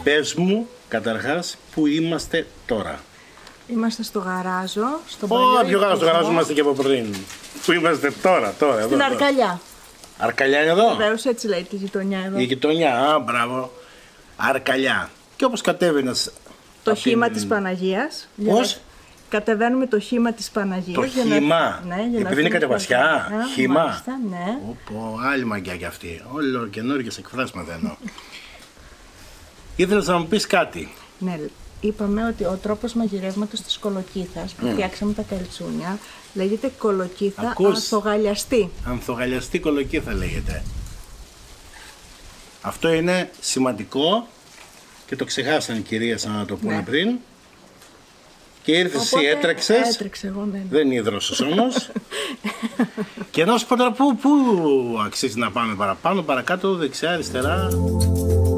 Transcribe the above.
πες μου καταρχάς που είμαστε τώρα. Είμαστε στο γαράζο, στον Ποιο γαράζο, στο γαράζο είμαστε και από πριν. Πού είμαστε τώρα, στην Αρκαλιά. Αρκαλιά είναι εδώ. Βεβαίως, έτσι λέει τη γειτονιά εδώ. Η γειτονιά, μπράβο. Αρκαλιά. Και όπως κατέβαινες... Το χήμα της Παναγίας. Πώς? Κατεβαίνουμε το χήμα της Παναγίας. Το χήμα. Ναι, επειδή είναι κατεβασιά. Χήμα. Μάλιστα, ναι. Άλλη μαγκιά κι αυτή. Όλο καινούργιες εκφράσεις μαθαίνω. Ήθελες να μου πεις κάτι. Ναι, είπαμε ότι ο τρόπος μαγειρεύματος της κολοκύθας που φτιάξαμε τα καλτσούνια λέγεται κολοκύθα ανθογαλιαστή. Ανθογαλιαστή κολοκύθα λέγεται. Αυτό είναι σημαντικό και το ξεχάσαν οι κυρίες να το πούνε πριν. Και ήρθες εσύ, έτρεξες. Έτρεξε εγώ, ναι. Δεν ίδρωσες όμως. Και να σου πω τώρα πού αξίζει να πάμε παραπάνω, παρακάτω, δεξιά, αριστερά.